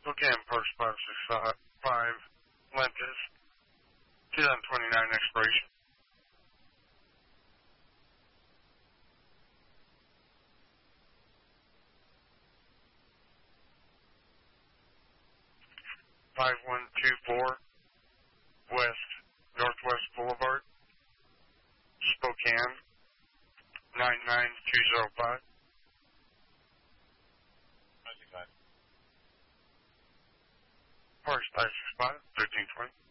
Spokane, Post 565, Lentis, 2029 expiration. West Northwest Boulevard, Spokane, 99205. 95. Parks 565, 1320.